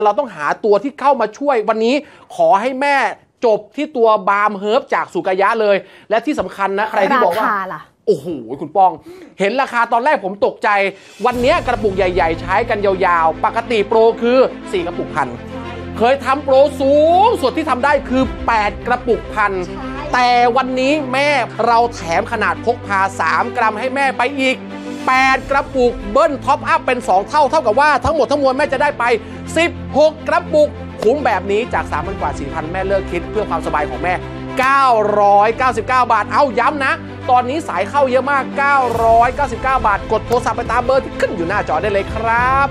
เราต้องหาตัวที่เข้ามาช่วยวันนี้ขอให้แม่จบที่ตัวบาล์มเฮิร์บจากสุกายะเลยและที่สำคัญนะใครที่บอกว่าโอ้โหคุณป้องเห็นราคาตอนแรกผมตกใจวันนี้กระปุกใหญ่ๆใช้กันยาวๆปกติโปรคือ4กระปุกพันเคยทำโปรสูงสุดที่ทำได้คือ8กระปุกพันแต่วันนี้แม่เราแถมขนาดพกพา3กรัมให้แม่ไปอีก8กระปุกเบิ้ลท็อปอัพเป็น2เท่ากับว่าทั้งหมดทั้งมวลแม่จะได้ไป16กระปุกคุ้มแบบนี้จาก 3,000 กว่า 4,000 แม่เลิกคิดเพื่อความสบายของแม่999 บาทเอาย้ำนะตอนนี้สายเข้าเยอะมาก999 บาทกดโทรศัพท์ไปตามเบอร์ที่ขึ้นอยู่หน้าจอได้เลยครับ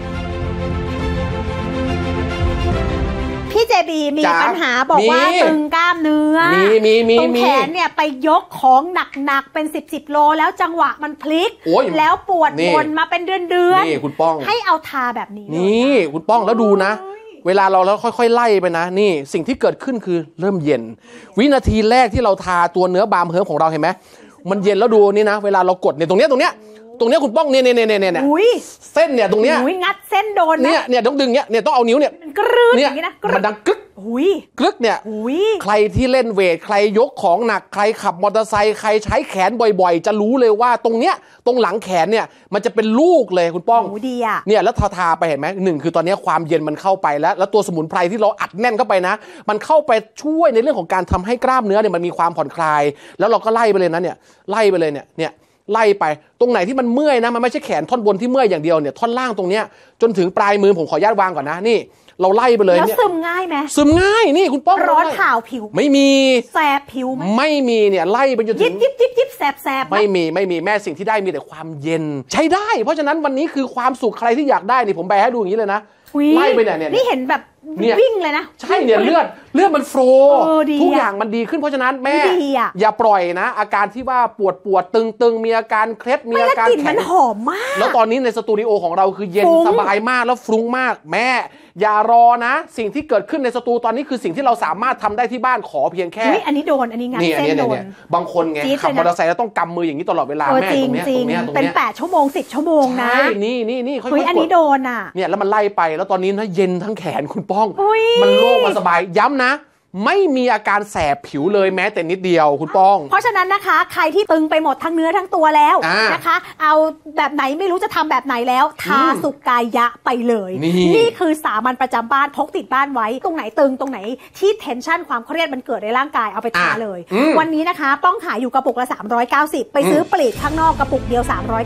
พี่เจบีมีปัญหาบอกว่าตึงกล้ามเนื้อตรงแขนเนี่ยไปยกของหนักๆเป็น10 โลแล้วจังหวะมันพลิกแล้วปวดบนมาเป็นเดือนนี่คุณป้องให้เอาทาแบบนี้นี่คุณป้องแล้วดูนะเวลาเราแล้วค่อยๆไล่ไปนะนี่สิ่งที่เกิดขึ้นคือเริ่มเย็นวินาทีแรกที่เราทาตัวเนื้อบาล์มเฮิร์บของเราเห็นไหมมันเย็นแล้วดูนี่นะเวลาเรากดเนี่ยตรงเนี้ยคุณป้องเนี่ยเส้นเนี่ยตรงเนี้ยงัดเส้นโดนเนี่ยต้องดึงเนี่ยต้องเอานิ้วเนี่ยกรึ๊ดอย่างนี้นะมันดังกึ๊กกึ๊กเนี่ยใครที่เล่นเวทใครยกของหนักใครขับมอเตอร์ไซค์ใครใช้แขนบ่อยๆจะรู้เลยว่าตรงเนี้ยตรงหลังแขนเนี่ยมันจะเป็นลูกเลยคุณป้องดีอ่ะเนี่ยแล้วทาไปเห็นไหม1คือตอนนี้ความเย็นมันเข้าไปแล้วตัวสมุนไพรที่เราอัดแน่นเข้าไปนะมันเข้าไปช่วยในเรื่องของการทำให้กล้ามเนื้อเนี่ยมันมีความผ่อนคลายแล้วเราก็ไล่ไปเลยนะเนี่ยไล่ไปเลยเนี่ยไล่ไปตรงไหนที่มันเมื่อยนะมันไม่ใช่แขนท่อนบนที่เมื่อยอย่างเดียวเนี่ยท่อนล่างตรงเนี้ยจนถึงปลายมือผมขออนุญาตวางก่อนนะนี่เราไล่ไปเลยแล้วซึมง่ายไหมซึมง่ายนี่คุณป้องร้อนเผาผิวไม่มีแสบผิวไหมไม่มีเนี่ยไล่ไปจนถึงยิบแสบไม่มีแม่สิ่งที่ได้มีแต่ความเย็นใช้ได้เพราะฉะนั้นวันนี้คือความสุขใครที่อยากได้นี่ผมแบให้ดูอย่างนี้เลยนะไล่ไปเนี่ยนี่เห็นแบบวิ่งเลยนะใช่เนี่ยเลือดมันโฟลทุกอย่างมันดีขึ้นเพราะฉะนั้นแม่อย่าปล่อยนะอาการที่ว่าปวดตึงมีอาการเคล็ดมีอาการแข็งมันหอมมากแล้วตอนนี้ในสตูดิโอของเราคือเย็นสบายมากแล้วฟรุ้งมากแม่อย่ารอนะสิ่งที่เกิดขึ้นในสตูตอนนี้คือสิ่งที่เราสามารถทำได้ที่บ้านขอเพียงแค่อันนี้โดนอันนี้งัดเส้นโดนบางคนไงขับมอเตอร์ไซค์แล้วต้องกำมืออย่างนี้ตลอดเวลาแม่ตรงนี้เป็น8 ชั่วโมง10 ชั่วโมงนะนี่ค่อยๆอันนี้โดนอ่ะเนี่ยแล้วมันไล่ไปแล้วตอนนี้นะเย็นทั้งแขนคุณป้องมันโล่งมันสบายย้ำนะไม่มีอาการแสบผิวเลยแม้แต่นิดเดียวคุณป้องเพราะฉะนั้นนะคะใครที่ตึงไปหมดทั้งเนื้อทั้งตัวแล้วนะคะเอาแบบไหนไม่รู้จะทำแบบไหนแล้วทาสุกายะไปเลยนี่คือสามัญประจำบ้านพกติดบ้านไว้ตรงไหนตึงตรงไหนที่เทนชันความเครียดมันเกิดในร่างกายเอาไปทาเลยวันนี้นะคะป้องขายอยู่กระปุกละ390ไปซื้อปลีกข้างนอกกระปุกเดียว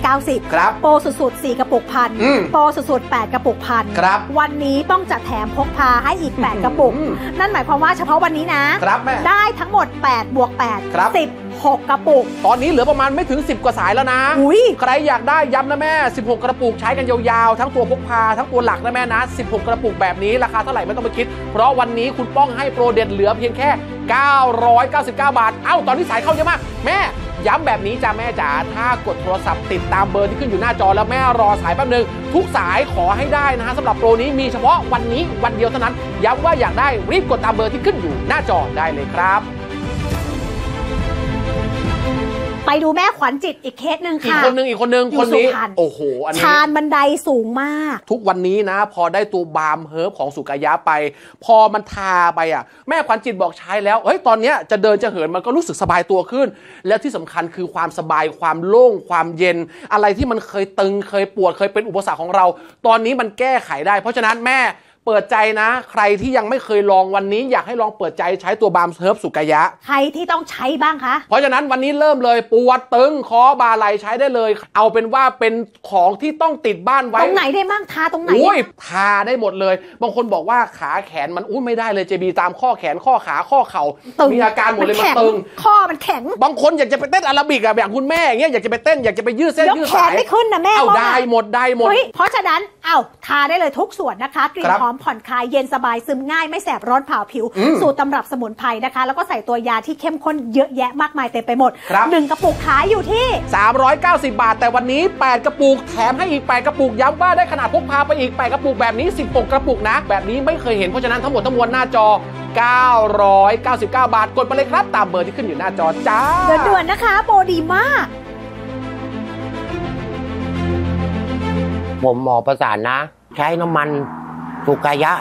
390โปรสุดๆ4กระปุกพันโปรสุดๆ8กระปุกพันวันนี้ป้องจะแถมพกพาให้อีก8กระปุกนั่นหมายความว่าเฉพาะวันนี้นะได้ทั้งหมด8 บวก 8 16 กระปุกตอนนี้เหลือประมาณไม่ถึง10กว่าสายแล้วนะใครอยากได้ย้ำนะแม่16กระปุกใช้กันยาวๆทั้งตัวพกพาทั้งตัวหลักนะแม่นะ16กระปุกแบบนี้ราคาเท่าไหร่ไม่ต้องไปคิดเพราะวันนี้คุณป้องให้โปรเด็ดเหลือเพียงแค่999 บาทตอนนี้สายเข้าเยอะมากแม่ย้ำแบบนี้จ้าแม่จ๋าถ้ากดโทรศัพท์ติดตามเบอร์ที่ขึ้นอยู่หน้าจอแล้วแม่รอสายแป๊บนึงทุกสายขอให้ได้นะฮะสำหรับโปรนี้มีเฉพาะวันนี้วันเดียวเท่านั้นย้ำว่าอยากได้รีบกดตามเบอร์ที่ขึ้นอยู่หน้าจอได้เลยครับไปดูแม่ขวัญจิตอีกเคสหนึ่งค่ะอีกคนนึงคนนี้โอ้โหอันนี้ชานบันไดสูงมากทุกวันนี้นะพอได้ตัวบาล์มเฮิร์บของสุกายะไปพอมันทาไปแม่ขวัญจิตบอกใช้แล้วตอนนี้จะเดินจะเหินมันก็รู้สึกสบายตัวขึ้นแล้วที่สำคัญคือความสบายความโล่งความเย็นอะไรที่มันเคยตึงเคยปวดเคยเป็นอุปสรรคของเราตอนนี้มันแก้ไขได้เพราะฉะนั้นแม่เปิดใจนะใครที่ยังไม่เคยลองวันนี้อยากให้ลองเปิดใจใช้ตัวบาล์มเฮิร์บสุกายะใครที่ต้องใช้บ้างคะเพราะฉะนั้นวันนี้เริ่มเลยปวดตึงคอบ่าไหล่ใช้ได้เลยเอาเป็นว่าเป็นของที่ต้องติดบ้านไว้ตรงไหนได้บ้างทาตรงไหนทาได้หมดเลยบางคนบอกว่าขาแขนมันไม่ได้เลยเจบีตามข้อแขนข้อขาข้อเข่ามีอาการหมดเลยมันตึงข้อมันแข็งบางคนอยากจะไปเต้นอาราบิกอย่างคุณแม่อย่างเงี้ยอยากจะไปเต้นอยากจะไปยืดเส้นยืดสายแขนไม่ขึ้นนะแม่ได้หมดเพราะฉะนั้นทาได้เลยทุกส่วนนะคะกลิ่นหอมผ่อนคลายเย็นสบายซึมง่ายไม่แสบร้อนเผาผิวสูตรตำรับสมุนไพรนะคะแล้วก็ใส่ตัวยาที่เข้มข้นเยอะแยะมากมายเต็มไปหมด1กระปุกขายอยู่ที่ 390 บาทแต่วันนี้8กระปุกแถมให้อีก8กระปุกย้ำว่าได้ขนาดพกพาไปอีก8กระปุกแบบนี้16กระปุกนะแบบนี้ไม่เคยเห็นเพราะฉะนั้นทั้งหมดทั้งมวลหน้าจอ999 บาทกดไปเลยครับตามเบอร์ที่ขึ้นอยู่หน้าจอจ้าด่วนๆนะคะโปรดีมากผมหมอประสานนะใช้น้ำมันสุกายะ